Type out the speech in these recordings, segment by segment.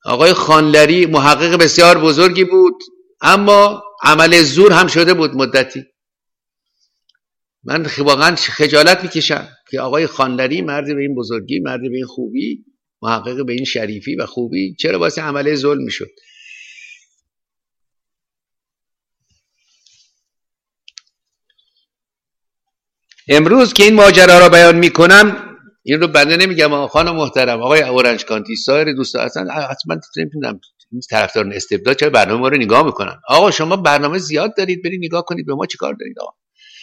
آقای خانلری محقق بسیار بزرگی بود، اما عمل زور هم شده بود مدتی. من واقعا خجالت میکشم که آقای خانلری مرد به این بزرگی، مرد به این خوبی، محقق به این شریفی و خوبی، چرا واسه عمل ظلم میشد؟ امروز که این ماجرا را بیان میکنم، این رو بنده نمیگم خانم محترم، آقای اورنج کانتی، سایر دوستا، اصلا حتما نمیدونم طرفداران استبداد چرا برنامه ما رو نگاه میکنن. آقا شما برنامه زیاد دارید، برید نگاه کنید، به ما چیکار دارید؟ آقا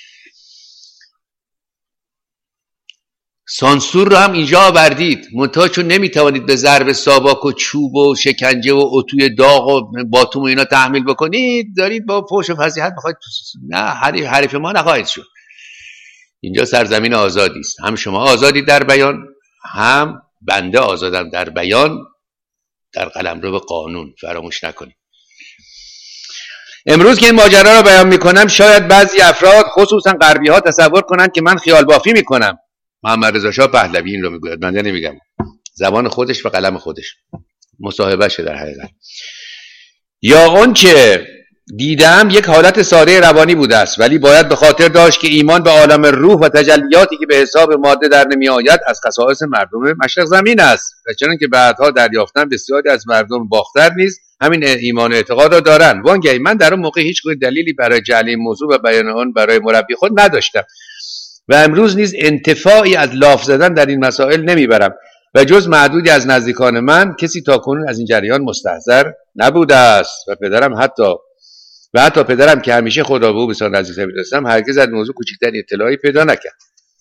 سانسور رو هم اینجا آوردید، منتها چون نمیتوانید به ضرب ساواک و چوب و شکنجه و اتوی داغ و باتوم و اینا تحمیل بکنید، دارید با فحش و فضیحت بخواید. نه، حریف ما نخواهید شد. اینجا سرزمین آزادی است، هم شما آزادی در بیان، هم بنده آزادم در بیان، در قلمرو قانون. فراموش نکنید. امروز که این ماجرا را بیان میکنم، شاید بعضی افراد خصوصا غربی ها تصور کنند که من خیال بافی میکنم. محمد رضا شاه پهلوی این رو میگوید، بنده نمیگم، زبان خودش و قلم خودش، مصاحبه شه در حقیقت. یا اون که دیدم یک حالت ساده روانی بوده است، ولی باید به خاطر داشت که ایمان به عالم روح و تجلیاتی که به حساب ماده در نمی آید از خصائص مردم مشرق زمین است، و چنانکه بعدها دریافتن بسیاری از مردم باختر نیز همین ایمان و اعتقاد را دارند. وانگهی من در اون موقع هیچ دلیلی برای جعل این موضوع و بیان آن برای مربی خود نداشتم و امروز نیز انتفاعی از لاف زدن در این مسائل نمیبرم و جز معدودی از نزدیکان من کسی تاکنون از این جریان مستحضر نبوده است و حتی پدرم که همیشه خدا به او بسیار نزدیک می‌داشتم هرگز از موضوع کوچکترین اطلاعی پیدا نکرد.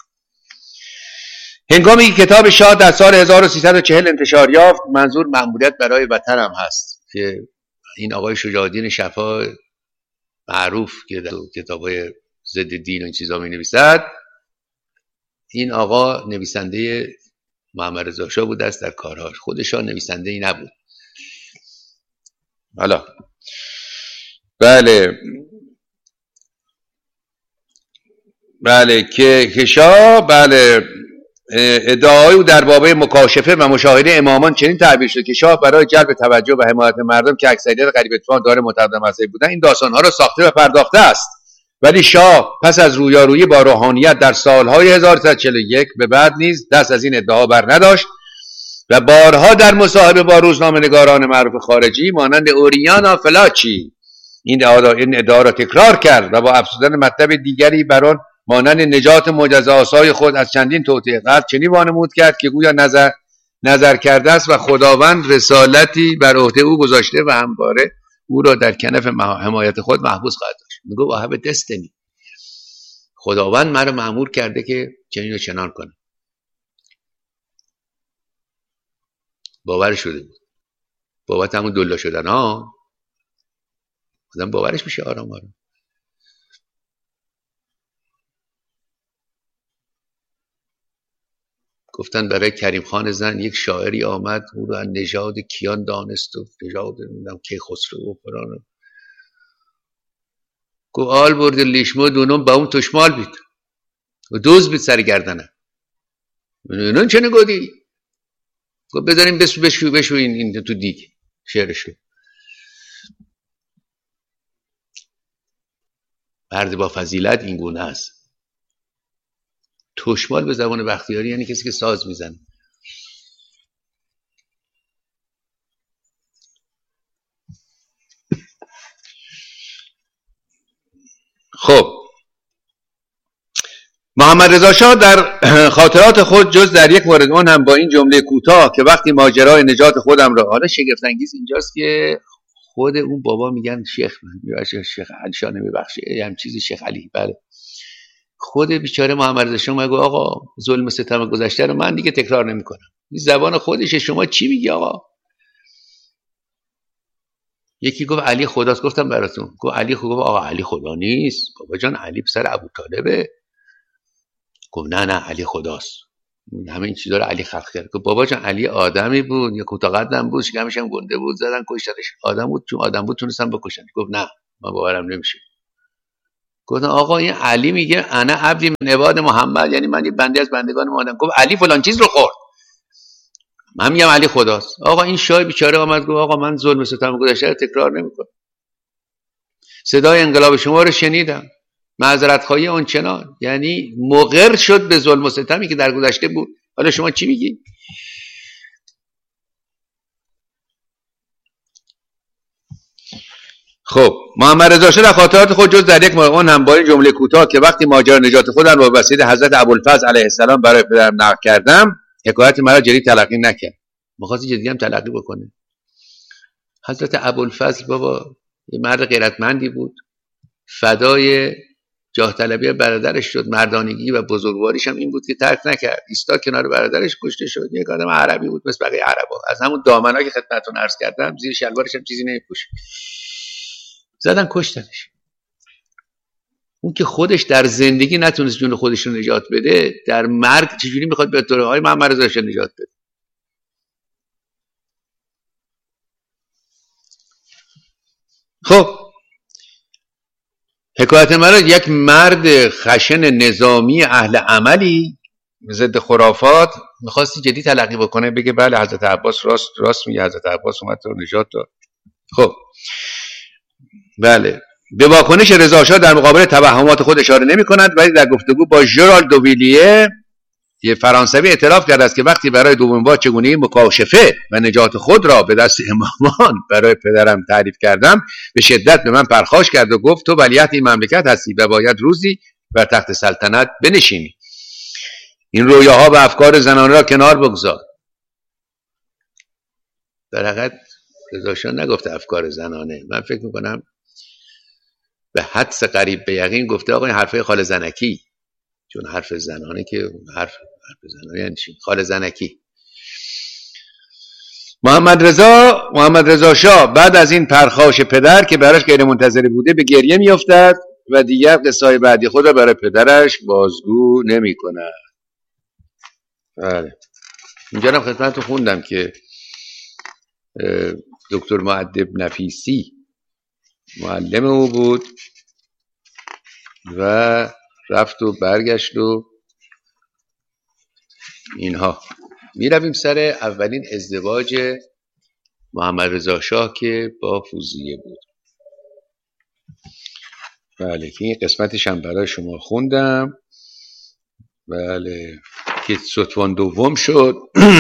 هنگامی که کتاب شاه در سال 1340 انتشار یافت، منظور مأموریت برای وطنم هست که این آقای شجاع الدین شفا معروف که در کتاب‌های ضد دین و این چیزا می‌نویسد، این آقا نویسنده محمد رضا شاه بود است در کارهاش، خودشان نویسنده ای نبود. حالا بله که شاه ادعای او در باب مکاشفه و مشاهده امامان چنین تعبیر شد که شاه برای جلب توجه و حمایت مردم که اکثریت قریب اتفاق دار متعدد مذهبی بودند این داستانها را ساخته و پرداخته است. ولی شاه پس از رویارویی با روحانیت در سالهای 1341 به بعد نیز دست از این ادعا بر نداشت و بارها در مصاحبه با روزنامه‌نگاران معروف خارجی مانند اوریانا فلاچی این ادعا را تکرار کرد و با افزودن مطلب دیگری بر آن مانند نجات معجزه‌آسای خود از چندین توطئه قلب چنین وانمود کرد که گویا نظر کرده است و خداوند رسالتی بر عهده او گذاشته و همواره او را در کنف حمایت خود محبوس خواهد داشت. میگه I have a destiny، خداوند مرا مأمور کرده که چنین و چنان کنم. باور شده بود. بابت همون دلا شدن ها آدم باورش میشه آرام آرام. گفتن برای کریم خان زن یک شاعری آمد، او رو نژاد کیان دانست و نژاد نمیدونم کیخسرو و فلان. گو آل برد لیشمو دونم با اون تشمال بید و دوز بید سر گردنه. اینون چه نگودی؟ گو بذاریم بشو این تو دیگ شعرشو. مرد با فضیلت این گونه است. تشمال به زبان بختیاری یعنی کسی که ساز میزنه. خب محمد رضا شاه در خاطرات خود جز در یک مورد اون هم با این جمله کوتاه که وقتی ماجرای نجات خودم را، حالا شگفت انگیز اینجاست که خود اون بابا میگن شیخ علی شاه نمیبخشه هم چیزی، شیخ علی، بله، خود بیچاره محمد رضا شاه میگه آقا ظلم و ستم گذشته رو من دیگه تکرار نمیکنم. این زبان خودشه، شما چی میگی آقا؟ یکی گفت علی خداست، گفتم براتون، گفت علی خدا، گفت آقا علی خدا نیست بابا جان، علی پسر ابوطالبه. گفت نه علی خداست، همه این چیزا رو علی خلق کرد. گفت بابا جان علی آدمی بود، یا کوتاه قدم بود، شکمش هم گنده بود، زدن کشتنش. آدم بود، چون آدم بود تونستن بکشن. گفت نه من باورم نمیشه. گفتن آقا این علی میگه انا عبدی من عباد محمد، یعنی من یه بنده از بندگان محمد. گفت علی فلان چیز رو خورد. من میگم علی خداست. آقا این شاه بیچاره آمد گفت آقا من ظلم ستم گذشته رو تکرار نمیکنم. صدای انقلاب شما رو شنیدم، معذرت خواهی آنچنان، یعنی مقر شد به ظلم و ستمی که در گذشته بود. حالا شما چی میگی؟ خب محمد رضا شاه در خاطرات خود جز در یک مورد هم با این جمله کوتاه که وقتی ماجرا نجات خودم با وسیله حضرت ابوالفضل علیه السلام برای پدرم نقل کردم، حکایت مرا جدی تلقی نکرد. می‌خواست جدی هم تلقی بکنه. حضرت ابوالفضل بابا یه مرد غیرتمندی بود، فدای جاه طلبی برادرش شد، مردانگی و بزرگواریش هم این بود که ترک نکرد، ایستاد کنار برادرش، کشته شد. یک آدم عربی بود مثل بقیه عربا، از همون دامنایی که خدمتتون عرض کردم زیر شلوارش هم چیزی نمی‌پوشید، زدن کشتنش. اون که خودش در زندگی نتونست جون خودش رو نجات بده، در مرگ چجوری میخواد به طور های محمد رضا شاه نجات بده؟ خب حکایت مرا یک مرد خشن نظامی اهل عملی ضد خرافات میخواستی جدی تلقی بکنه، بگه بله حضرت عباس راست میگه، حضرت عباس اومد تو نجات داد. خب بله، به واکنش رضا شاه در مقابل توهمات خود اشاره نمی کند، ولی در گفتگو با ژرال دوویلیه یه فرانسوی اعتراف کرده است که وقتی برای دومین بار چگونگی مکاشفه و نجات خود را به دست امامان برای پدرم تعریف کردم، به شدت به من پرخاش کرد و گفت تو ولیعهد این مملکت هستی و باید روزی بر تخت سلطنت بنشینی. این رویاها و افکار زنانه را کنار بگذار. در حقیقت رضا شاه نگفته افکار زنانه، من فکر میکنم به حدس قریب به یقین گفته آقا این حرفای خال زنکی، چون حرف زنانه که حرف زنانه یعنی چی؟ خال زنکی. محمد رضا شاه بعد از این پرخاش پدر که براش غیر منتظره بوده به گریه میافتد و دیگر قصه بعدی خود را برای پدرش بازگو نمی کند. بله، اینجا هم خدمتتون خوندم که دکتر مؤدب نفیسی معلم او بود و رفت و برگشت و اینها. میرویم سر اولین ازدواج محمد رضا شاه که با فوزیه بود. بله که این قسمتش هم برای شما خوندم. بله که ستوان دوم شد.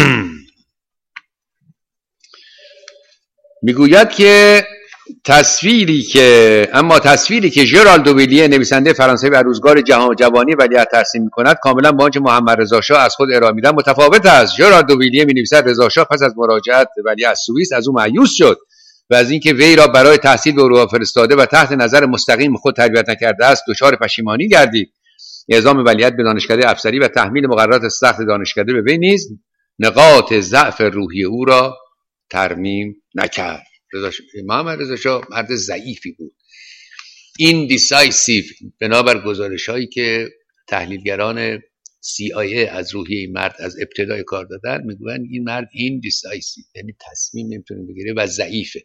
میگوید که تصویری که ژرال دوویلیه نویسنده فرانسوی و روزگار جوانی ولیعهد ترسیم می‌کند کاملا با آنچه محمد رضا شاه از خود ارائه می‌دهد متفاوت است. ژرال دوویلیه می‌نویسد رضا شاه پس از مراجعت ولیعهد سوئیس از او مایوس شد و از اینکه وی را برای تحصیل به اروپا فرستاده و تحت نظر مستقیم خود تربیت نکرده است دچار پشیمانی گردید. اعزام ولیعهد به دانشکده افسری و تحمیل مقررات سخت دانشکده به وی نیز نقاط ضعف روحی او را ترمیم نکرد. محمد رضا شاه مرد ضعیفی بود، ایندیسایسیو، بنابر گزارش هایی که تحلیلگران CIA از روحیه این مرد از ابتدای کار دادن میگوین این مرد ایندیسایسیو یعنی تصمیم نمیتونه بگیره و ضعیفه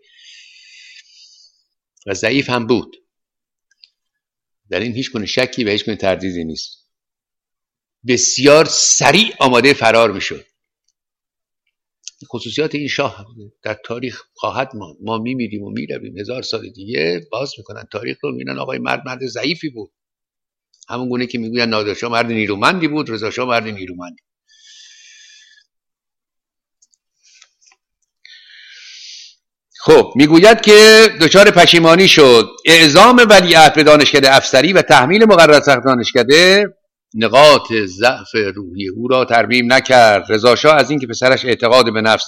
و ضعیف هم بود. در این هیچ گونه شکی و هیچ گونه تردیدی نیست. بسیار سریع آماده فرار میشد. خصوصیات این شاه در تاریخ خواهد ماند. ما میمیریم و میرویم 1000 سال دیگه باز میکنن تاریخ رو، میبینن آقای مرد ضعیفی بود، همون گونه که میگوین نادر شاه مرد نیرومندی بود، رضا شاه مرد نیرومندی. خب میگوید که دچار پشیمانی شد. اعزام ولیعهد به دانشکده افسری و تحمیل مقررات سخت دانشکده نقاط ضعف روحی او را ترمیم نکرد. رضا شاه از اینکه پسرش اعتماد به نفس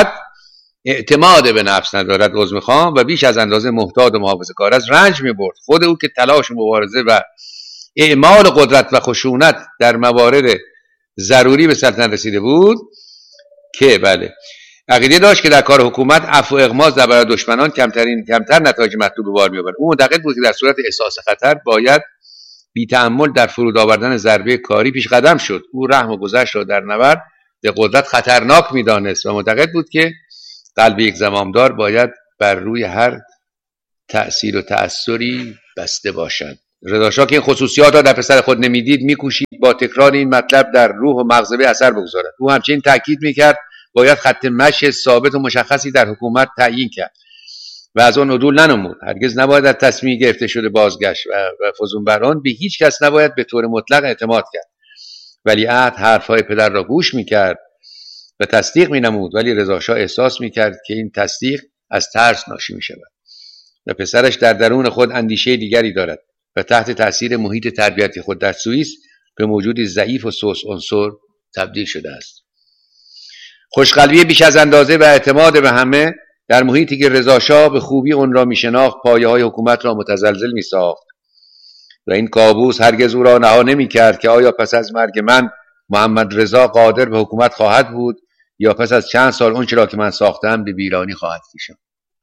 ندارد عذر میخوام و بیش از اندازه محتاط و محافظه‌کار است رنج میبرد. خود او که تلاش مبارزه و اعمال قدرت و خشونت در موارد ضروری به سلطنت رسیده بود که بله عقیده داشت که در کار حکومت عفو و اغماض در برابر دشمنان کمتر نتایج مطلوب به بار میآورد. او معتقد بود که در صورت احساس خطر باید بی تأمل در فرود آوردن ضربه کاری پیش قدم شد. او رحم و گذشت را در نبرد به قدرت خطرناک میدانست و معتقد بود که قلب یک زمامدار باید بر روی هر تأثیر و تأثری بسته باشد. رضا شاه که این خصوصیات را در پسر خود نمیدید میکوشید با تکرار این مطلب در روح و مغز وی اثر بگذارد. او همچنین تاکید میکرد باید خط مشی ثابت و مشخصی در حکومت تعیین کرد و از آن عدول ننمود. هرگز نباید از تصمیم گرفته شده بازگشت و فزون بر آن به هیچ کس نباید به طور مطلق اعتماد کرد. ولیعهد حرفهای پدر را گوش میکرد و تصدیق مینمود، ولی رضاشاه احساس میکرد که این تصدیق از ترس ناشی میشود و پسرش در درون خود اندیشه دیگری دارد و تحت تاثیر محیط تربیتی خود در سوئیس به موجودی ضعیف و سوس عنصر تبدیل شده است. خوشقلبی بیش از اندازه و اعتماد به همه در محیطی که رضاشاه به خوبی اون را میشناخت پایه‌های حکومت را متزلزل میساخت و این کابوس هرگز او را رها نمی‌کرد که آیا پس از مرگ من محمد رضا قادر به حکومت خواهد بود یا پس از چند سال اون چرا که من ساختم به ویرانی خواهد کشید.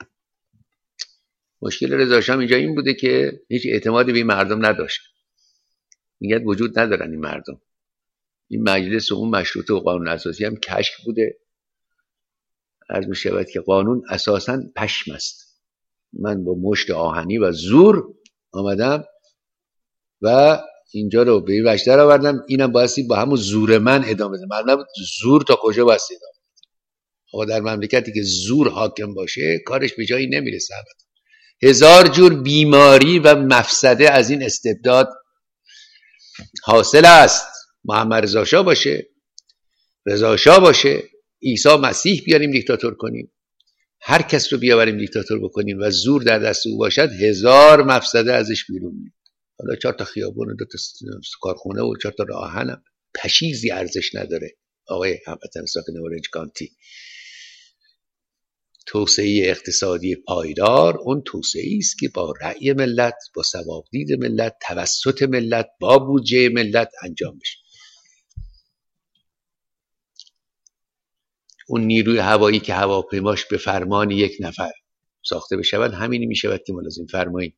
مشکل رضاشاه اینجا این بوده که هیچ اعتمادی به این مردم نداشت. میگه وجود ندارن این مردم. این مجلس و اون مشروطه و قانون اساسی هم کشف بوده. عرض می شود که قانون اساساً پشم است. من با مشت آهنی و زور آمدم و اینجا رو به این وجه در آوردم، اینم بایستی با همون زور من ادامه بده. معلوم زور تا کجا بایستی ادامه بده. آقا در مملکتی که زور حاکم باشه کارش به جایی نمیرسه. هزار جور بیماری و مفسده از این استبداد حاصل است. محمد رضا شاه باشه، رضا شاه باشه، عیسی مسیح بیاریم دیکتاتور کنیم، هر کس رو بیاوریم دیکتاتور بکنیم و زور در دست او باشد، هزار مفسده ازش بیرون میاد. حالا 4 تا خیابون و 2 تا کارخونه و 4 تا راه آهن پشیزی ارزش نداره. آقای هموطن ساکن اورنج کانتی، توسعه اقتصادی پایدار اون توسعه است که با رأی ملت، با ثوابدید ملت، توسط ملت، با بودجه ملت انجام بشه. اون نیروی هوایی که هواپیماش به فرمان یک نفر ساخته بشود، همینی میشود که ملازم فرمایید.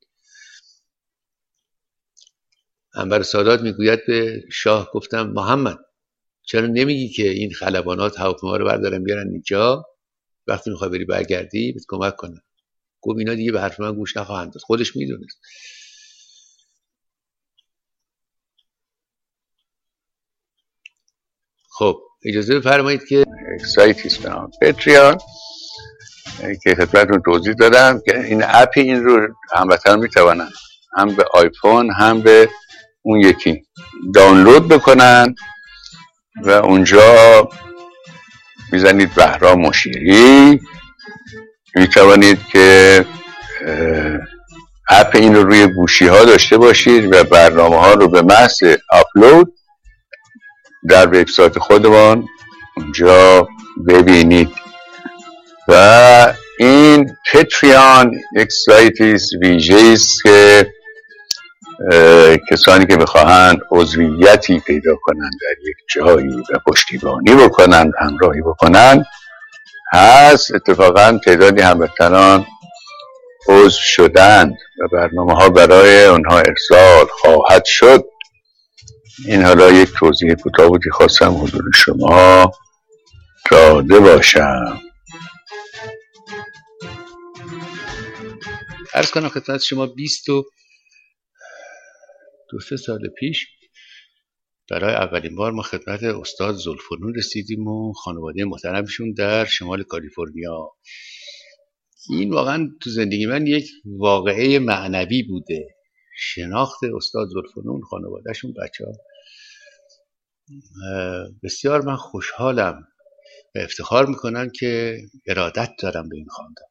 انور سادات میگوید به شاه، گفتم محمد چرا نمیگی که این خلبانات هواپیما رو بردارن بیارن اینجا، وقتی میخوای بری برگردی بهت کمک کنن. گفت اینا دیگه به حرف من گوش نخواهند داد. خودش میدونست. خب اجازه بفرمایید که سایتی است به نام پتریان که خدمتتون توضیح دادم که این اپ این رو هموطنان میتوانن هم به آیفون هم به اون یکی دانلود بکنن و اونجا میزنید بهرام مشیری، میتوانید که اپ این رو روی گوشی ها داشته باشید و برنامه ها رو به محض آپلود در وبسایت خودمان اونجا ببینید. و این پتریان یک سایتی ویژه‌ای است که کسانی که بخواهند عضویتی پیدا کنند در یک جایی و پشتیبانی بکنند، همراهی بکنند هست. اتفاقا تعدادی هموطنان عضو شدند و برنامه ها برای اونها ارسال خواهد شد. این حالا یک توضیح کوتاه بود که خواستم حضور شما داده باشم. عرض کنم خدمت شما 22 سال پیش برای اولین بار ما خدمت استاد زلفنون رسیدیم و خانواده محترمشون در شمال کالیفرنیا. این واقعا تو زندگی من یک واقعه معنوی بوده. شناخت استاد زلفنون، خانوادهشون، بچه‌ها، بسیار من خوشحالم و افتخار میکنم که ارادت دارم به این خاندان.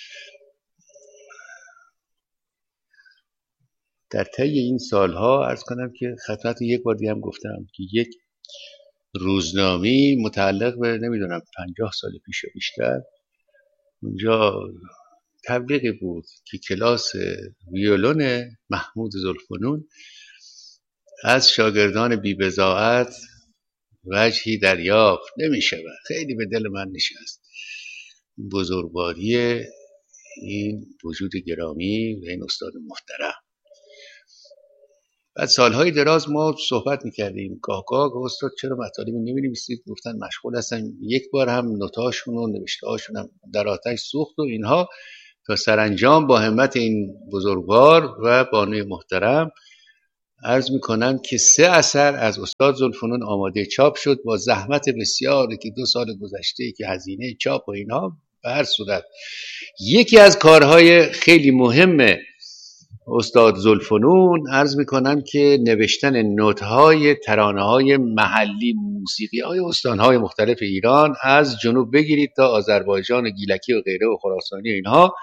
در طی این سالها عرض کنم که خدمت یک بار دیگه هم گفتم که یک روزنامه‌ای متعلق به نمیدونم 50 سال پیش و بیشتر اونجا تبلیغی بود که کلاس ویولون محمود زلفنون از شاگردان بی‌بضاعت وجهی دریافت نمی‌شود. خیلی به دل من نشست بزرگواری این وجود گرامی و این استاد محترم. بعد سالهای دراز ما صحبت میکردیم، گاه استاد چرا مطالبی نمی‌نویسید؟ گفتن مشغول هستن. یک بار هم نوتاشون و نوشته‌هاشون هم در آتش سوخت و اینها، تا سرانجام با همت این بزرگوار و بانوی محترم عرض میکنم که 3 اثر از استاد ذوالفنون آماده چاپ شد با زحمت بسیاری که 2 سال گذشته که هزینه چاپ و اینها. به هر صورت یکی از کارهای خیلی مهم استاد ذوالفنون عرض میکنم که نوشتن نوت‌های ترانه‌های محلی، موسیقی‌های استان‌های مختلف ایران از جنوب بگیرید تا آذربایجان و گیلکی و غیره و خراسانی و اینها،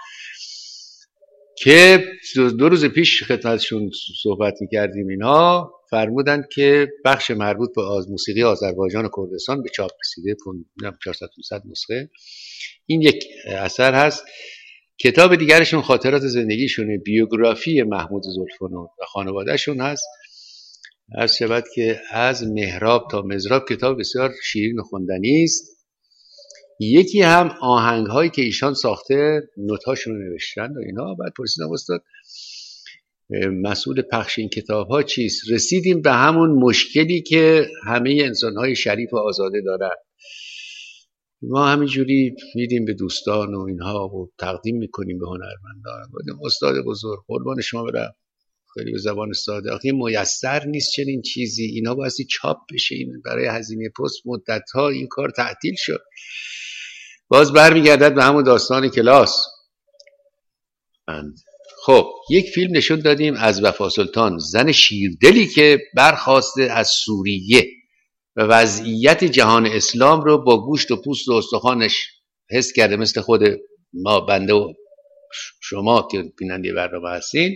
که 2 روز پیش خدمتشون صحبت می‌کردیم. اینها فرمودن که بخش مربوط به موسیقی آذربایجان و کردستان به چاپ رسیده، 400-500 نسخه. این یک اثر هست. کتاب دیگرشون خاطرات زندگیشونه، بیوگرافی محمود ذوالفنون و خانوادهشون هست. عرض شود که از محراب تا مزراب کتاب بسیار شیرین و خوندنی است. یکی هم آهنگ هایی که ایشان ساخته نوت‌هاشون رو نوشتن و اینا. بعد پرسیدم استاد مسئول پخش این کتاب ها چیست؟ رسیدیم به همون مشکلی که همه انسان های شریف و آزاده دارن. ما همینجوری میدیم به دوستان و اینها و تقدیم میکنیم به هنرمندان. گفتم استاد بزرگ قربان شما برم، خیلی به زبان ساده، آخه میسر نیست چنین چیزی، اینا بایستی چاپ بشه، این برای هزینه پست مدت‌ها این کار تعطیل شد. باز برمیگردد به همون داستان کلاس. خب یک فیلم نشون دادیم از وفا سلطان، زن شیردلی که برخاسته از سوریه و وضعیت جهان اسلام رو با گوشت و پوست و استخوانش حس کرده، مثل خود ما بنده و شما که بیننده برنامه هستین.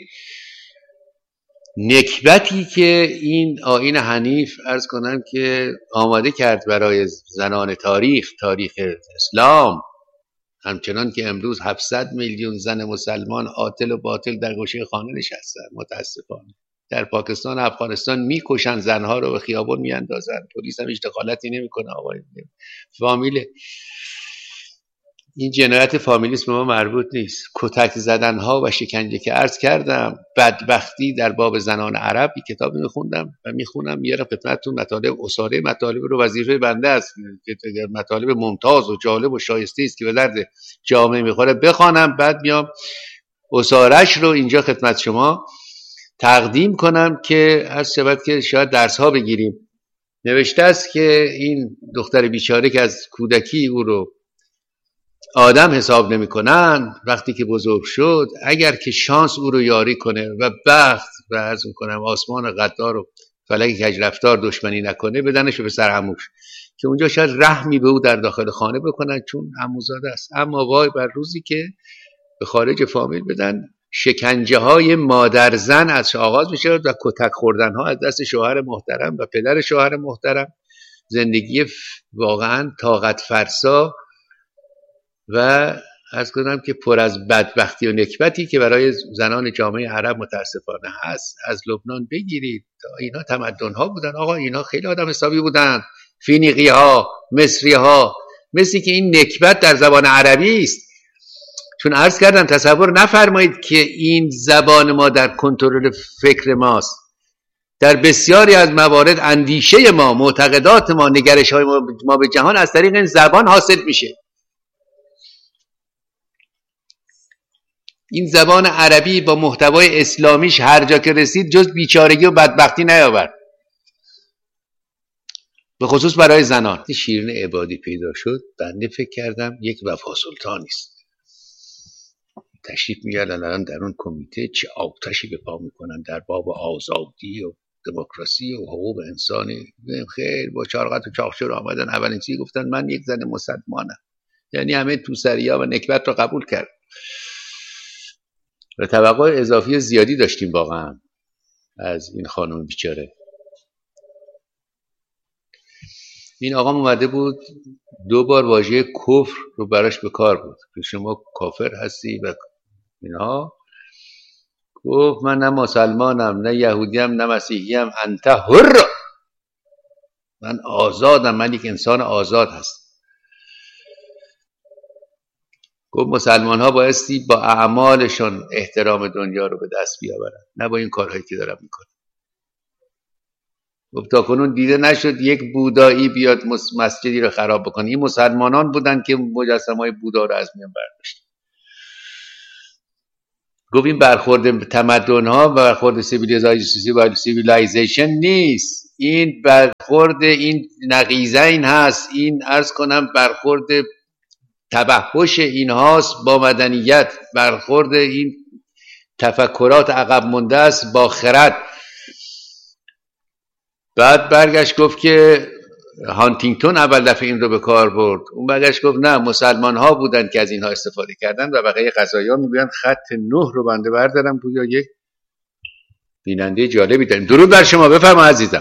نکبتی که این آیین حنیف عرض کنم که آماده کرد برای زنان تاریخ اسلام، همچنان که امروز 700 میلیون زن مسلمان عاطل و باطل در گوشه خانه نشستن. متاسفانه در پاکستان و افغانستان میکشن زنها رو، به خیابون میاندازن، پلیس هم هیچ دخالتی نمیکنه. آقای فامیل، این جنایت فامیلیسم به ما مربوط نیست. کتک زدن ها و شکنجه که عرض کردم، بدبختی در باب زنان عرب کتابی میخوندم و میخونم، میارم خدمتتون. مطالب اساره مطالب رو وظیفه بنده است که مطالب ممتاز و جالب و شایسته است که به درد جامعه میخوره بخوانم، بعد میام اسارش رو اینجا خدمت شما تقدیم کنم که از شبت که شاید درس ها بگیریم. نوشته است که این دختر بیچاره که از کودکی او رو آدم حساب نمی کنن، وقتی که بزرگ شد اگر که شانس او رو یاری کنه و بخت و عرض میکنم آسمان غدار و فلک کج رفتار دشمنی نکنه، بدنش به سر عموش که اونجا شاید رحمی به او در داخل خانه بکنن چون عموزاده است. اما وای بر روزی که به خارج فامیل بدن، شکنجه های مادر زن از آغاز میشه و کتک خوردن ها از دست شوهر محترم و پدر شوهر محترم. زندگی واقعا طاقت فرسا و عرض کنم که پر از بدبختی و نکبتی که برای زنان جامعه عرب متاسفانه هست. از لبنان بگیرید تا اینا تمدن ها بودن. آقا اینا خیلی آدم حسابی بودن، فینیقی ها، مصری ها. مثل که این نکبت در زبان عربی است. چون عرض کردم تصور نفرمایید که این زبان ما در کنترل فکر ماست. در بسیاری از موارد اندیشه ما، معتقدات ما، نگرش های ما به جهان از طریق این زبان حاصل میشه. این زبان عربی با محتوای اسلامیش هر جا که رسید جز بیچارگی و بدبختی نیاورد، به خصوص برای زنان. شیرین عبادی پیدا شد، بنده فکر کردم یک وفا سلطانی است. تشریف میارن الان در اون کمیته چه آتشی به پا میکنن در باب آزادی و دموکراسی و حقوق انسانی. خیر با چارقت و چاخچور آمدن، اولین چیزی گفتن من یک زن مسلمانم. یعنی همه توسریا و نکبت رو قبول کرد و توقع اضافی زیادی داشتیم واقعا از این خانم بیچاره. این آقا اومده بود 2 بار واژه کفر رو براش به کار بود که شما کافر هستی و اینها. گفت من نه مسلمانم نه یهودیم نه مسیحیم، انت حر، من آزادم، من یک انسان آزاد هستم. گفت مسلمان ها بایستی با اعمالشون احترام دنیا رو به دست بیاورن، نه با این کارهایی که دارن میکنن. گفت تا کنون دیده نشد یک بودایی بیاد مسجدی رو خراب بکنه. این مسلمانان بودن که مجسمه های بودا رو از میان برداشتن. گفت این برخورد تمدن ها برخورد سیویلایزیشن نیست، این برخورد این نقیضین هست، این عرض کنم برخورد تبهش این هاست با مدنیت، برخورد این تفکرات عقب مونده است با خرد. بعد برگشت گفت که هانتینگتون اول دفعه این رو به کار برد. اون برگشت گفت نه، مسلمان ها بودن که از اینها استفاده کردن و بقیه قضایی ها میگوین خط 9 رو بنده بردارم گویا یک بیننده جالبی داریم. درود بر شما، بفرما عزیزم.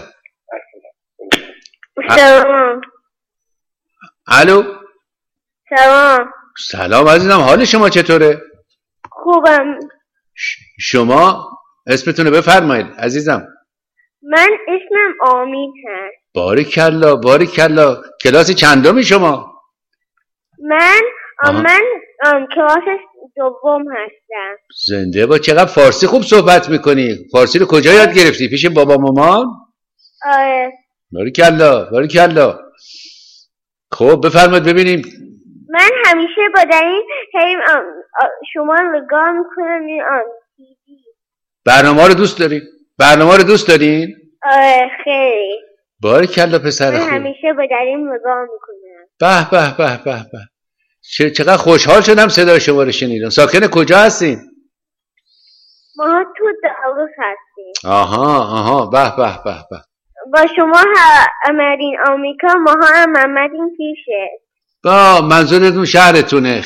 سلام. الو. سلام. سلام عزیزم، حال شما چطوره؟ خوبم. شما اسمتون رو بفرمایید عزیزم. من اسمم آمین هست. باریکلا باریکلا. کلاس چندمی شما؟ من کلاس دوم هستم. زنده با. چقدر فارسی خوب صحبت میکنی. فارسی رو کجا یاد گرفتی؟ پیش بابا مامان؟ آره. باریکلا باریکلا. خب بفرمایید ببینیم. من همیشه با این شما نگاه میکنم این تیوی. برنامه رو دوست دارین؟ برنامه رو دوست دارین؟ آره خیلی. باریکلا پسر خوب. من همیشه با این نگاه میکنم. به به به به به. چقدر خوشحال شدم صدای شما رو شنیدم. ساکن کجا هستین؟ ما تو داروس هستیم. آها به به به به. با شما آمدین آمریکا، ما هم آمدین پیشه. با منظورتون شهرتونه؟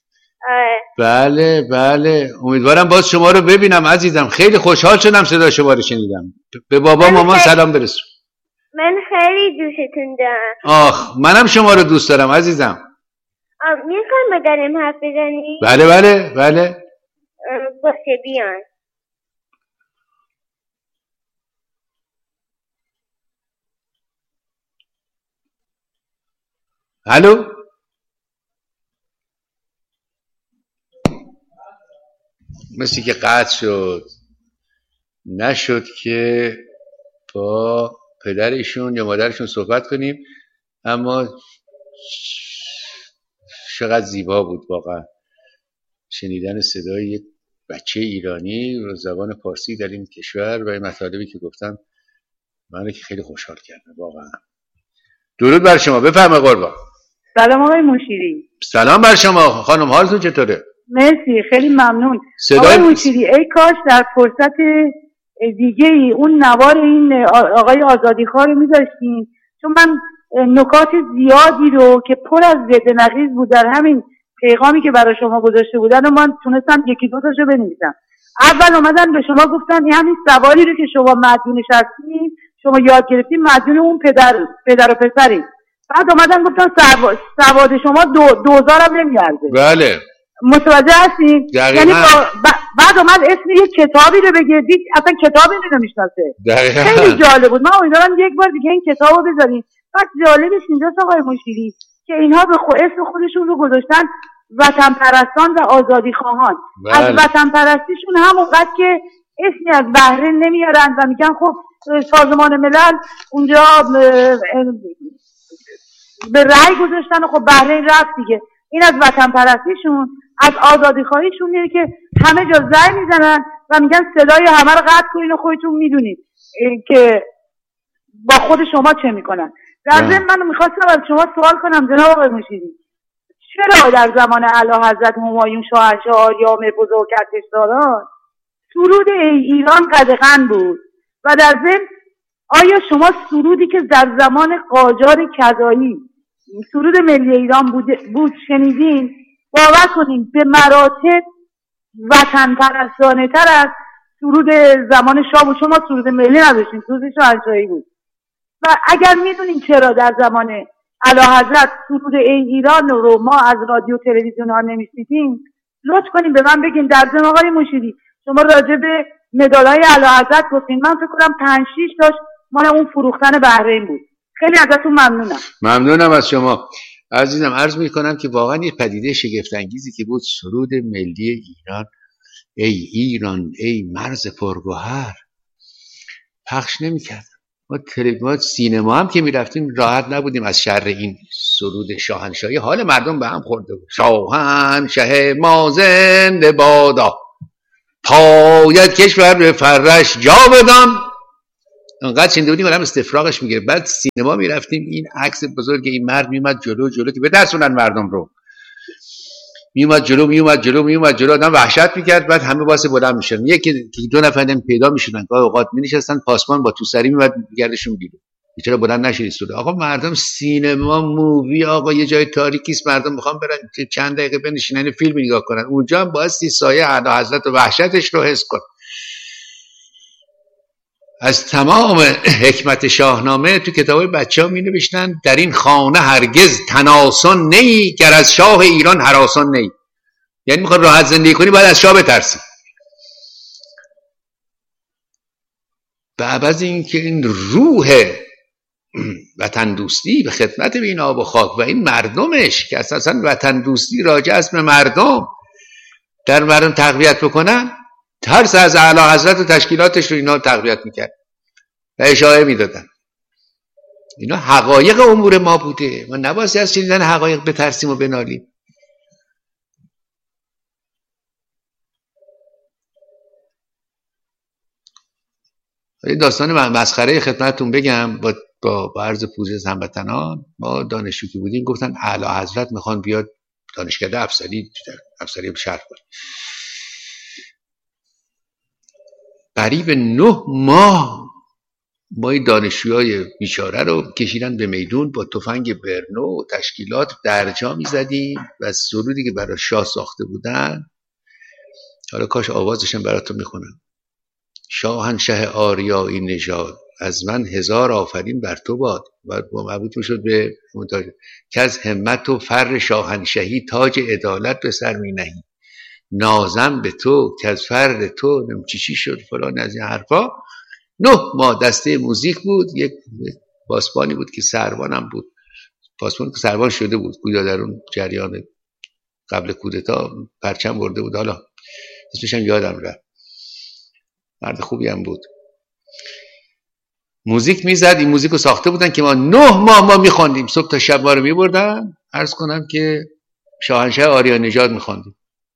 آره. بله امیدوارم باز شما رو ببینم عزیزم. خیلی خوشحال شدم صدا شما رو شنیدم. به بابا مامان سلام برسون. من خیلی دوستتون دارم. آخ منم شما رو دوست دارم عزیزم. میخوایم بداریم حرف بزنیم؟ بله. باشه بیان. الو. مثل که قطع شد. نشد که با پدرشون یا مادرشون صحبت کنیم. اما چقدر زیبا بود واقعا شنیدن صدای یک بچه ایرانی و زبان پارسی در این کشور و این مطالبی که گفتم منو که خیلی خوشحال کرده واقعا. درود بر شما، بفرمایید قربان. سلام آقای مشیری. سلام بر شما خانم، حالتون چطوره؟ مرسی، خیلی ممنون. آقای مشیری ای کاش در فرصت دیگه ای اون نوار این آقای آزادیخواه رو میذاشتین، چون من نکات زیادی رو که پر از ضد نقیض بود در همین پیغامی که برای شما گذاشته بودن و من تونستم یکی دو تاشو بنویسم. اول اومدن به شما گفتن این همین سوالی رو که شما مدیونش هستین، شما یاد گرفتین، مدیون اون پدر و پسری. بعد اومدن گفتن سواد شما 2000 هم نمیارزه. بله متوجه هستین؟ یعنی بعد اومد اسم یه کتابی رو بگه، دید اصلا کتابی رو نمیشناسه. خیلی جالب بود. من امیدوارم یک بار دیگه این کتابو بذارین. بعد جالبش اینجاست آقای مشیری که اینها به اسم خودشون رو گذاشتن وطن پرستان و آزادی خواهان. بله. از وطن پرستیشون همونقدر که اسمی از بحرین نمیارن و میگن خب سازمان ملل اونجا به رأی گذاشتن و خب بحرین رفت دیگه. این از وطن پرستیشون. از آزادی خواهیشون میگه که همه جا زنگ میزنن و میگن صدای همه رو قطع کنین و خودتون میدونید که با خود شما چه میکنن. در ضمن من میخواستم از شما سوال کنم جناب آقای مشیری، چرا در زمان اعلیحضرت همایون شاهنشاه آریام بزرگ ارتشداران سرود ایران قدغن بود و در ضمن آیا شما سرودی که در زمان قاجار کذایی سرود ملی ایران بود شنیدین؟ باور کنین به مراتب وطن پرستانه تر از سرود زمان شاه بود. شما سرود ملی نداشتین، سرود شاهنشاهی بود. و اگر میدونین چرا در زمان اعلیحضرت سرود ایران رو ما از رادیو تلویزیون ها نمیشنیدیم، لطف کنین به من بگین. در ضمن آقای مشیری شما راجع به مدال‌های اعلیحضرت گفتین، من فکر کنم 5-6 تاش مال اون فروختن بحرین بود. خیلی ازتون ممنونم. ممنونم از شما عزیزم. عرض میکنم که واقعا یه پدیده شگفت انگیزی که بود سرود ملی ایران، ای ایران ای مرز پرگوهر، پخش نمیکرد. ما سینما هم که میرفتیم راحت نبودیم از شر این سرود شاهنشاهی. حال مردم به هم خورده بود. شاهنشه ما زنده بادا، پاید کشور به فرش جا بدان. انقدر چنده بودیم آدم استفراغش میگیره. بعد سینما میرفتیم، این عکس بزرگ این مرد میومد جلو که بترسونن مردم رو، میومد جلو آدم وحشت میکرد. بعد همه واسه بلند میشدن، یکی دو نفر هم پیدا میشدن، گاهی اوقات مینشستن پاسمان با توسری میومد میگردشون بیرون. چرا بلند نشید سوده؟ آقا مردم سینما مووی، آقا یه جای تاریکی است، مردم میخوان برن چند دقیقه بنشینن فیلم نگاه کنن، اونجا هم باید سایه اعلیحضرت و وحشتش رو حس کن. از تمام حکمت شاهنامه تو کتابای بچه‌ها می‌نوشتن در این خانه هرگز تناسان نی، گر از شاه ایران هراسان نی. یعنی میخواد راحت زندگی کنی باید از شاه بترسی. به عوض اینکه این روح وطن دوستی به خدمت به این آب و خاک و این مردمش که اساسا وطن دوستی راجع است به مردم، در مردم تقویت بکنن، ترس از اعلی حضرت و تشکیلاتش رو اینا تقویت میکرد و اشاره میدادن. اینا حقایق امور ما بوده، ما نباید از شنیدن حقایق بترسیم و بنالیم. داستان مسخره خدمتتون بگم با عرض پوزش هموطنان. ما دانشجو که بودیم گفتن اعلی حضرت میخوان بیاد دانشکده افسری شهر کنه. قریب 9 ماه ما این دانشجوهای بیچاره رو کشیدن به میدون با تفنگ برنو و تشکیلات درجا میزدیم و سرودی که برای شاه ساخته بودن، حالا کاش آوازشم براتون میخونم. شاهنشه آریایی نژاد، از من 1000 آفرین بر تو باد. و مربوط میشد به که از همت و فر شاهنشهی تاج عدالت به سر می نهی. نازم به تو که از فر تو چی شد فلان از این حرفا. 9 ماه دسته موزیک بود، یک پاسبانی بود که سروانم بود، پاسبان که سروان شده بود گویا در اون جریان قبل کودتا پرچم برده بود، حالا اسمش هم یادم رفت، مرد خوبی هم بود. موزیک میزد، این موزیک رو ساخته بودن که ما 9 ماه ما میخواندیم، صبح تا شب ما رو میبردن. عرض کنم که شاهنشه آریایی نژاد میخواندیم.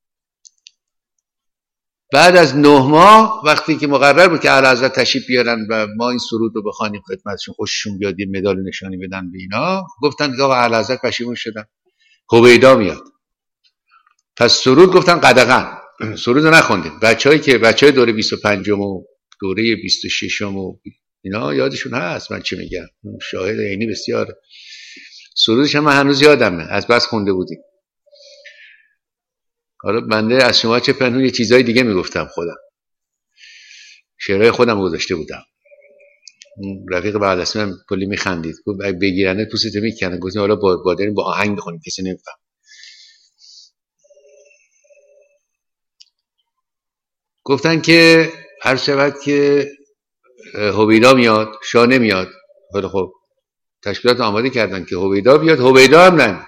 بعد از 9 ماه وقتی که مقرر بود که اعلیحضرت تشریف بیارن و ما این سرود رو بخوانیم خدمتشون، خوششون بیاد یه مدال نشانی بدن به اینا، گفتن که آقا اعلیحضرت پشیمون شدن، هویدا میاد. پس سرود گفتن قدغن، سرود رو نخوندیم. بچهای دوره 25 و دوره 26 و اینا یادشون هست من چی میگم، شاهد عینی بسیار. سرودش هم من هنوز یادمه، از بس خونده بودیم. حالا بنده از شما چه پنهون یه چیزای دیگه میگفتم، خودم شعرهای خودم گذاشته بودم. رفیق بعد از من کلی میخندید، گفت بگیرنه پوستت میکنه. گفتم حالا با داریم با آهنگ بخونیم کسی نمیفهم. گفتن که هر شود که هویدا میاد شاه نمیاد. حالا خب تشکیلات آماده کردن که هویدا بیاد، هویدا هم نه.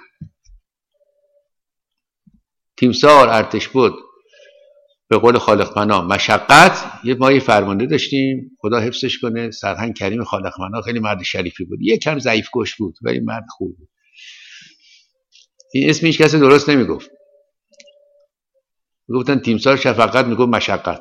تیمسار ارتش بود به قول خالق پناه مشقت. یه مایی فرمانده داشتیم خدا حفظش کنه، سرهنگ کریم خالق پناه، خیلی مرد شریفی بود، یه کم ضعیف کش بود ولی مرد خوب بود. این اسم هیچ کسی درست نمیگفت، میگفتن تیمسار شفقت، میگفت مشقت.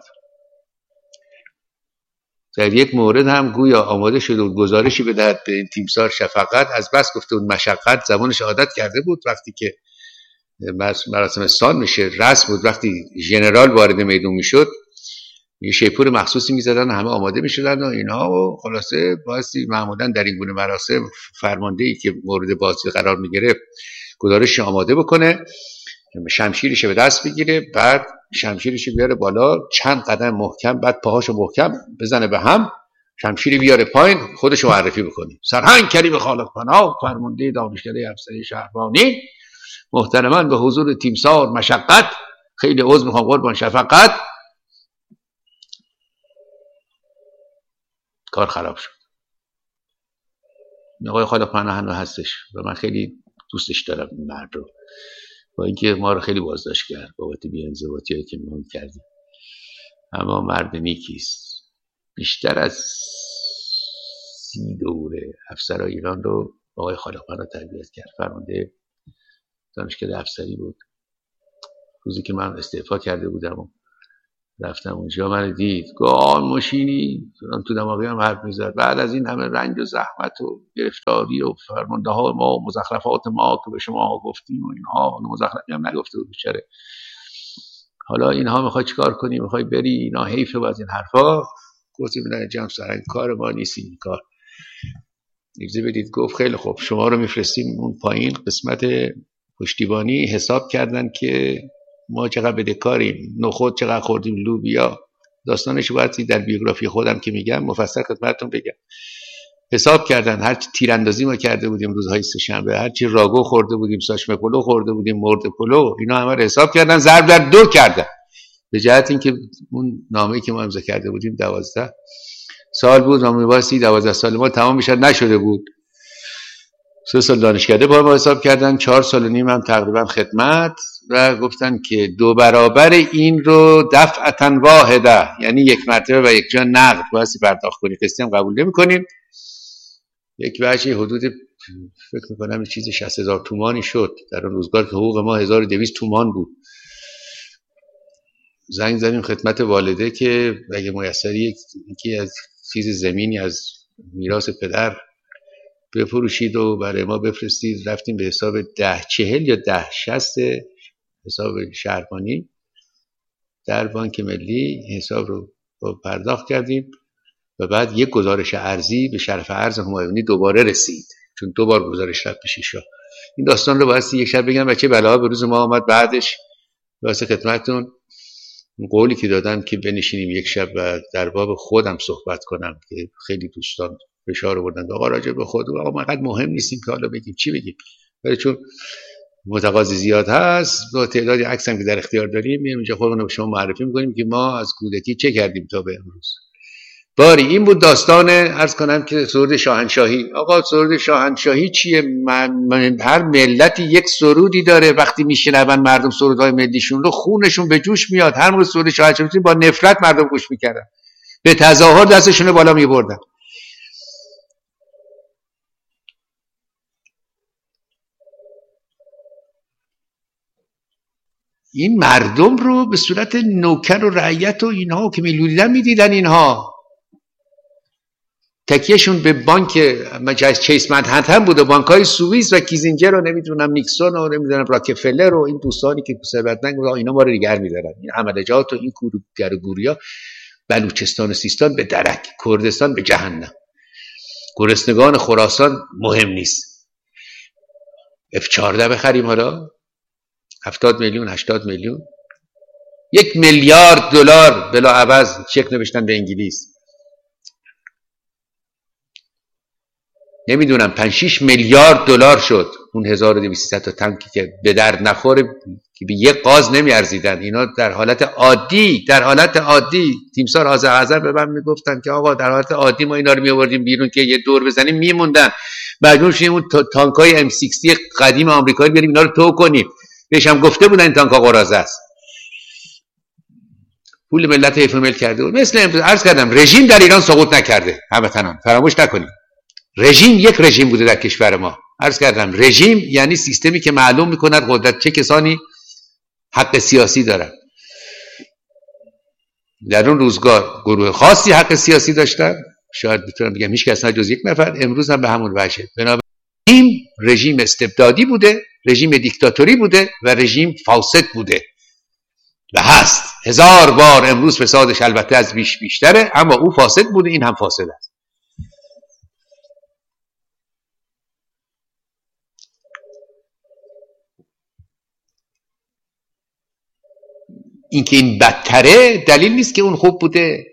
در یک مورد هم گویا آماده شده بود گزارشی بدهد به این تیمسار شفقت، از بس گفته بود مشقت زبانش عادت کرده بود. وقتی که مراسم سال میشه رسم بود، وقتی ژنرال وارد میدون میشد یه شیپور مخصوصی میزدن، همه آماده میشدن و اینا، و خلاصه بایستی معمولا در این گونه مراسم فرماندهی که مورد بازی قرار میگرفت گزارش آماده بکنه، شمشیرش به دست بگیره، بعد شمشیرش بیاره بالا چند قدم محکم، بعد پاهاشو محکم بزنه به هم، شمشیر بیاره پایین، خودشو معرفی بکنه. سرهنگ کریم خالق پناه فرمانده دانشکده افسری شهربانی، محترماً به حضور تیمسار مشقت، خیلی عذر میخوام قربان شفقت. کار خراب شد. آقای خالق پناه هنوز هستش و من خیلی دوستش دارم این مرد رو، با اینکه ما رو خیلی بازداشت کرد بابت بی‌انضباطی‌هایی که ما کردیم، اما مرد نیکیست. بیشتر از 30 دوره افسرهای ایران رو آقای خالق پناه تربیت کرد. فرمانده دانشکده افسری بود. روزی که من استعفا کرده بودم رفتم اونجا، من دید گان ماشینی تو دماغی هم حرف میزد. بعد از این همه رنج و زحمت و گرفتاری و فرمانده ها ما و مزخرفات ما که به شما گفتیم و اینها، مزخرفی هم نگفته بود بیچاره. حالا اینها میخوای چیکار کنی؟ میخوای بری؟ اینا حیفه باز این حرفا. گفتیم نه جمع سرنگ کار ما نیست این کار. اجازه بدید. گفت خیلی خوب، شما رو میفرستیم اون پایین قسمت پشتیبانی. حساب کردن که ما چقدر بدهکاریم، نخود چقدر خوردیم، لوبیا. داستانش باید در بیوگرافی خودم که میگم مفصل خدمتتون بگم. حساب کردن هر چی تیراندازی ما کرده بودیم روزهای سه‌شنبه، هر چی راگو خورده بودیم، ساشمه پلو خورده بودیم، مرده پلو، اینا همه رو حساب کردن، ضرب در 2 کردن. به جهت اینکه اون نامه‌ای که ما امضا کرده بودیم 12 سال بود و میبایستی 12 سال ما تمام میشد، نشده بود. 3 سال دانشکده با ما حساب کردن، 4 سال و نیم هم تقریبا خدمت، و گفتن که 2 برابر این رو دفعتا واحده، یعنی یک مرتبه و یک جا نقد بایستی پرداخت کنی، قسطی هم قبول نمی‌کنیم. یک وجه حدود فکر میکنم چیز 60,000 تومانی شد در اون روزگار که حقوق ما 1200 تومان بود. زنگ زدیم خدمت والده که اگه میسری یکی از چیز زمینی از میراث پدر بفروشید و برای ما بفرستید. رفتیم به حساب 1040 یا 1060 حساب شهربانی در بانک ملی، حساب رو پرداخت کردیم و بعد یک گزارش ارزی به شرف ارز همایونی دوباره رسید، چون 2 بار گزارش رفت پیش ایشا. این داستان رو باید یک شب بگم و چه بلا به روز ما آمد بعدش. واسه خدمتتون قولی که دادم که بنشینیم یک شب و در باب خودم صحبت کنم که خیلی دوستان فشار آوردن آقا راجع به خود، آقا ما قد مهم نیستیم که حالا بگیم چی بگیم، ولی چون متقاضی زیاد هست با تعدادی عکس هم که در اختیار داریم میایم اینجا خودمون رو به شما معرفی می‌کنیم که ما از کودکی چه کردیم تا به امروز. باری این بود داستان. عرض کنم که سرود شاهنشاهی. آقا سرود شاهنشاهی چیه؟ هر ملتی یک سرودی داره، وقتی میشنون مردم سرودهای ملیشون رو خونشون به جوش میاد. هر موقع سرود شاهنشاهی با نفرت مردم گوش میکردن، به تظاهر دستشون بالا میبردن. این مردم رو به صورت نوکر و رعیت و اینها که میلودیدن میدیدن. اینها تکیهشون به بانک چیس منهتن بود و بانک‌های سوئیس و کیزینجر و نمیدونم نیکسون و نمیدونم راکفلر و این دوستانی که ثروتمند بودن، اینا ما رو نگه می‌دارن. این عملجات و این گوریا، بلوچستان و سیستان به درک، کردستان به جهنم، گرسنگان خراسان مهم نیست. F14 بخریم حالا 70 میلیون 80 میلیون، 1 میلیارد دلار بلاعوض چک نوشتن به انگلیس. نمیدونم 5-6 میلیارد دلار شد اون 1200 تا تانکی که به درد نخوره که به یک قاز نمیارزیدن. اینا در حالت عادی تیمسار آذر به من میگفتن که آقا در حالت عادی ما اینا رو میآوردیم بیرون که یه دور بزنیم میموندن، مجبور شدیم اون تانکای M60 قدیم آمریکایی بریم اینا رو تو کنیم. بهش هم گفته بودن این تانکا قراضه است، پول ملت حیف مل کرده بود. مثل امروز عرض کردم رژیم در ایران سقوط نکرده، هموطنان فراموش نکنید. رژیم یک رژیم بوده در کشور ما. عرض کردم رژیم یعنی سیستمی که معلوم میکند قدرت چه کسانی حق سیاسی دارن. در اون روزگار گروه خاصی حق سیاسی داشتن، شاید بتونم بگم هیچ کس نه جز یک نفر. امروز هم به همون وجه. بنابراین رژیم استبدادی بوده، رژیم دیکتاتوری بوده و رژیم فاسد بوده و هست 1000 بار. امروز فسادش البته از بیشتره، اما او فاسد بوده، این هم فاسد است. اینکه این بدتره دلیل نیست که اون خوب بوده.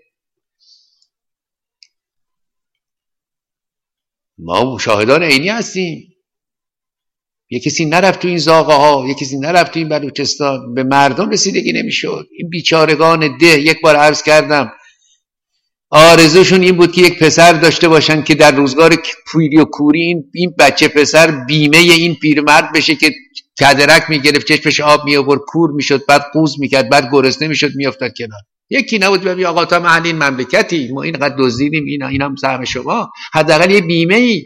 ما مشاهدان عینی هستیم. یک کسی نرفت تو این زاغه ها، یک کسی نرفت تو این بلوچستان، به مردم رسیدگی نمیشد. این بیچارگان ده، یک بار عرض کردم آرزوشون این بود که یک پسر داشته باشن که در روزگار پیری و کوری این بچه پسر بیمه این پیرمرد بشه که کدرک میگرفت، چشمش آب میآورد، کور میشد، بعد قوز میکرد، بعد گرسنه میشد، میافتاد کنار. یکی نبود ببین آقا تا محل این مملکتی ما اینقدر دزدیدیم، اینا هم سهم شما، حداقل یه بیمه ای.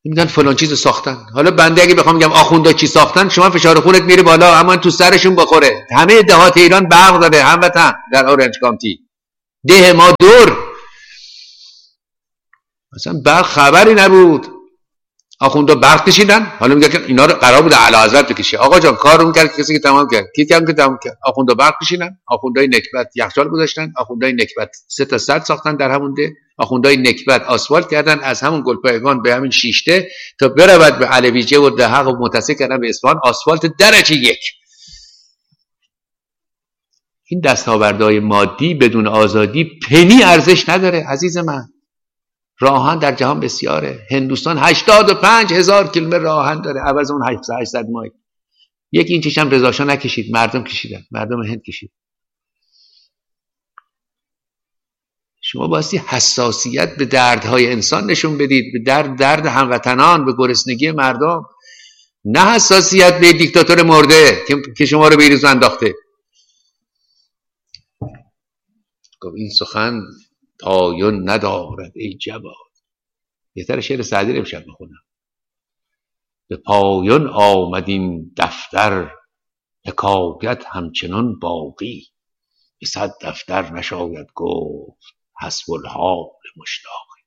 میگن فلان چیزو ساختن. حالا بنده اگه بخوام بگم آخوندا چی ساختن، شما فشار خونت میره بالا، اما تو سرشون بخوره. همه دهات ایران برق داره هموطن در اورنج کانتی، ده ما دور مثلا برق خبری نبود. آخوندا برق کشیدن، حالا میگه که اینا رو قرار بود اعلیحضرت بکشه. آقا جان کار اون کرد کسی که تمام کرد، کی که تمام کرد؟ آخوندا برق کشیدن، آخوندای نکبت یخچال گذاشتن، آخوندای نکبت 3 تا سد ساختن در همون ده، آخوندای نکبت آسفالت کردن از همون گلپایگان به همین شیشته تا برود به علویجه و دهق و متصل کردن به اصفهان، آسفالت درجه 1. این دستاوردهای مادی بدون آزادی پنی ارزش نداره عزیز من. راهن در جهان بسیاره. هندوستان 85,000 کیلومتر راهن داره عوض اون 800 مایل. یک اینچش هم رضا شاه نکشید، مردم کشیدن، مردم هند کشید. شما بایستی حساسیت به دردهای انسان نشون بدید، به درد هموطنان، به گرسنگی مردم، نه حساسیت به دیکتاتور مرده که شما رو به ایروز انداخته. گفت این سخن پایان ندارد ای جواد. بهتر شعر سعدی رو امشب بخونم. به پایان آمد این دفتر، حکایت همچنان باقی، به 100 دفتر نشاید گفت حسب الحال مشتاقی.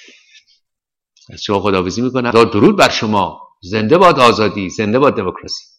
از شما خداحافظی میکنم. درود بر شما. زنده باد آزادی، زنده باد دموکراسی.